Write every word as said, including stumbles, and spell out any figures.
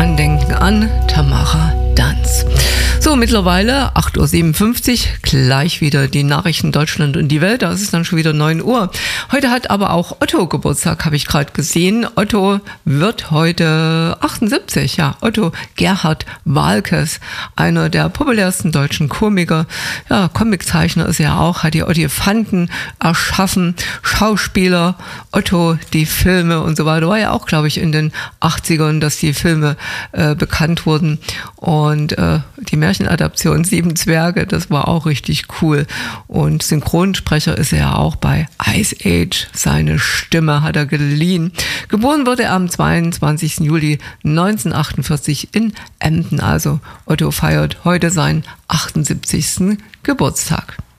Andenken an Tamara Danz. So, mittlerweile acht Uhr siebenundfünfzig, gleich wieder die Nachrichten Deutschland und die Welt. Da ist es dann schon wieder neun Uhr. Heute hat aber auch Otto Geburtstag, habe ich gerade gesehen. Otto wird heute achtundsiebzig, ja. Otto Gerhard Walkes, einer der populärsten deutschen Komiker. Ja, Comiczeichner ist er auch, hat die Ottifanten erschaffen, Schauspieler, Otto, die Filme und so weiter. War ja auch, glaube ich, in den achtzigern, dass die Filme äh, bekannt wurden. Und äh, die Märchenadaption Sieben Zwerge, das war auch richtig cool. Und Synchronsprecher ist er auch bei Ice Age. Seine Stimme hat er geliehen. Geboren wurde er am zweiundzwanzigsten Juli neunzehnhundertachtundvierzig in Emden. Also Otto feiert heute seinen achtundsiebzigsten Geburtstag.